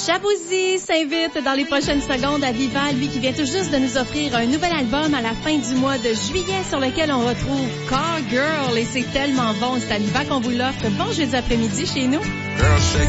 Jabouzi s'invite dans les prochaines secondes à Viva, lui qui vient tout juste de nous offrir un nouvel album à la fin du mois de juillet sur lequel on retrouve Car Girl et c'est tellement bon. C'est à Viva qu'on vous l'offre. Bon jeudi après-midi chez nous. Girl, shake